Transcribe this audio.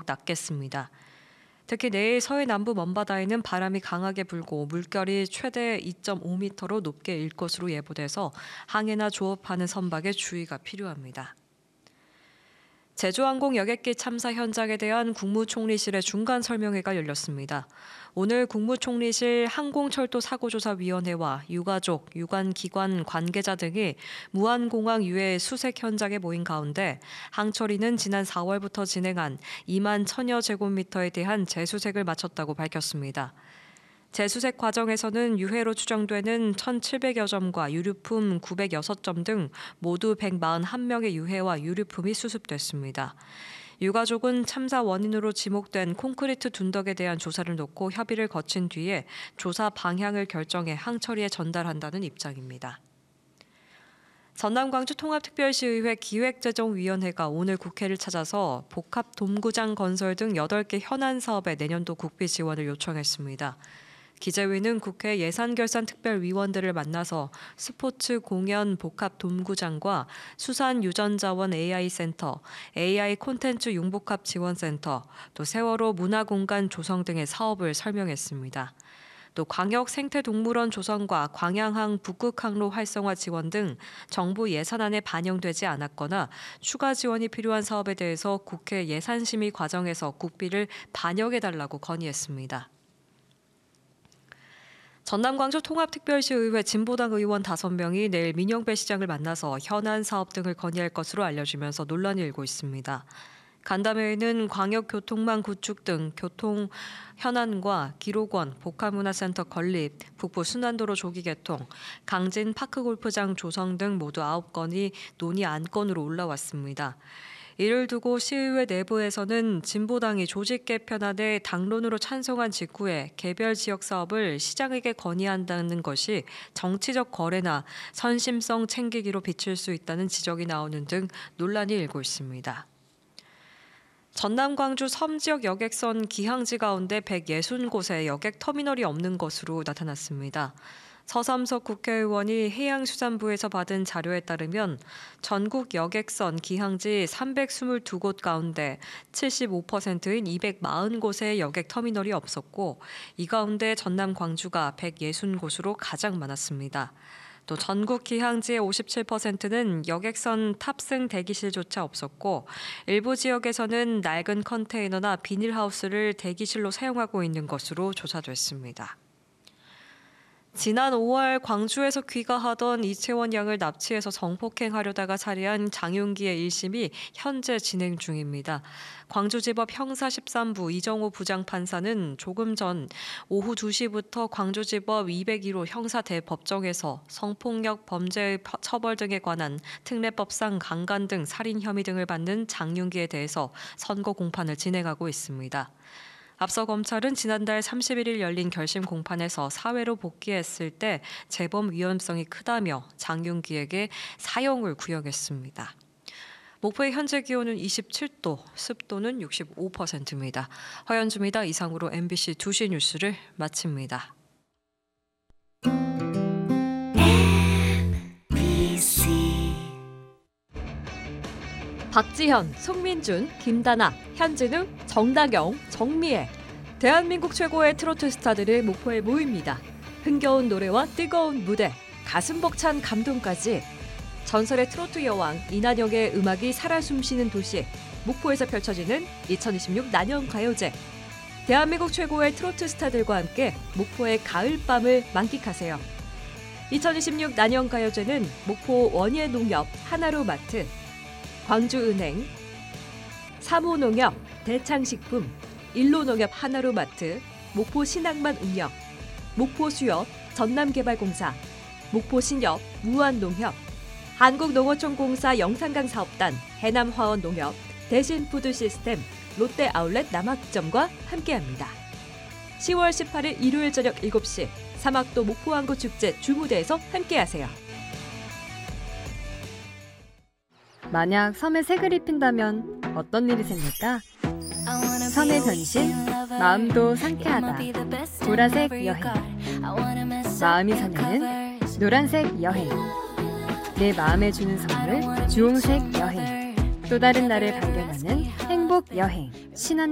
대폭 낮겠습니다. 특히 내일 서해 남부 먼바다에는 바람이 강하게 불고 물결이 최대 2.5m로 높게 일 것으로 예보돼서 항해나 조업하는 선박에 주의가 필요합니다. 제주항공 여객기 참사 현장에 대한 국무총리실의 중간 설명회가 열렸습니다. 오늘 국무총리실 항공철도사고조사위원회와 유가족, 유관기관 관계자 등이 무안공항 유해 수색 현장에 모인 가운데 항철이는 지난 4월부터 진행한 2만 1,000여 제곱미터에 대한 재수색을 마쳤다고 밝혔습니다. 재수색 과정에서는 유해로 추정되는 1,700여 점과 유류품 906점 등 모두 141명의 유해와 유류품이 수습됐습니다. 유가족은 참사 원인으로 지목된 콘크리트 둔덕에 대한 조사를 놓고 협의를 거친 뒤에 조사 방향을 결정해 항철이에 전달한다는 입장입니다. 전남 광주 통합특별시의회 기획재정위원회가 오늘 국회를 찾아서 복합 돔구장 건설 등 8개 현안 사업의 내년도 국비 지원을 요청했습니다. 기재위는 국회 예산결산특별위원들을 만나서 스포츠 공연 복합 돔구장과 수산 유전자원 AI센터, AI 콘텐츠 융복합 지원센터, 또 세월호 문화공간 조성 등의 사업을 설명했습니다. 또 광역 생태동물원 조성과 광양항 북극항로 활성화 지원 등 정부 예산안에 반영되지 않았거나 추가 지원이 필요한 사업에 대해서 국회 예산심의 과정에서 국비를 반영해달라고 건의했습니다. 전남 광주 통합특별시의회 진보당 의원 5명이 내일 민영배 시장을 만나서 현안 사업 등을 건의할 것으로 알려지면서 논란이 일고 있습니다. 간담회에는 광역교통망 구축 등 교통 현안과 기록원, 복합문화센터 건립, 북부 순환도로 조기 개통, 강진 파크골프장 조성 등 모두 9건이 논의 안건으로 올라왔습니다. 이를 두고 시의회 내부에서는 진보당이 조직 개편안에 당론으로 찬성한 직후에 개별 지역 사업을 시장에게 건의한다는 것이 정치적 거래나 선심성 챙기기로 비칠 수 있다는 지적이 나오는 등 논란이 일고 있습니다. 전남 광주 섬지역 여객선 기항지 가운데 160곳에 여객터미널이 없는 것으로 나타났습니다. 서삼석 국회의원이 해양수산부에서 받은 자료에 따르면 전국 여객선 기항지 322곳 가운데 75%인 240곳의 여객터미널이 없었고 이 가운데 전남 광주가 160곳으로 가장 많았습니다. 또 전국 기항지의 57%는 여객선 탑승 대기실조차 없었고 일부 지역에서는 낡은 컨테이너나 비닐하우스를 대기실로 사용하고 있는 것으로 조사됐습니다. 지난 5월 광주에서 귀가하던 이채원 양을 납치해서 성폭행하려다가 살해한 장윤기의 1심이 현재 진행 중입니다. 광주지법 형사 13부 이정호 부장판사는 조금 전 오후 2시부터 광주지법 201호 형사 대법정에서 성폭력 범죄의 처벌 등에 관한 특례법상 강간 등 살인 혐의 등을 받는 장윤기에 대해서 선고 공판을 진행하고 있습니다. 앞서 검찰은 지난달 31일 열린 결심 공판에서 사회로 복귀했을 때 재범 위험성이 크다며 장윤기에게 사형을 구형했습니다. 목포의 현재 기온은 27도, 습도는 65%입니다. 허연주입니다. 이상으로 MBC 2시 뉴스를 마칩니다. 박지현, 송민준, 김다나, 현진우, 정다경, 정미애. 대한민국 최고의 트로트 스타들이 목포에 모입니다. 흥겨운 노래와 뜨거운 무대, 가슴 벅찬 감동까지. 전설의 트로트 여왕 이난영의 음악이 살아 숨쉬는 도시 목포에서 펼쳐지는 2026 난영가요제. 대한민국 최고의 트로트 스타들과 함께 목포의 가을밤을 만끽하세요. 2026 난영가요제는 목포 원예농협 하나로마트, 광주은행, 사모농협, 대창식품, 일로농협 하나로마트, 목포신항만 운영, 목포수협, 전남개발공사, 목포신협, 무안농협, 한국농어촌공사 영산강 사업단, 해남화원농협, 대신푸드시스템, 롯데아울렛 남학점과 함께합니다. 10월 18일 일요일 저녁 7시 사막도 목포항구축제 주무대에서 함께하세요. 만약 섬에 색을 입힌다면 어떤 일이 생길까? 섬의 변신, 마음도 상쾌하다. 보라색 여행. 마음이 설레는 노란색 여행. 내 마음에 주는 선물, 주홍색 여행. 또 다른 나를 발견하는 행복 여행. 신한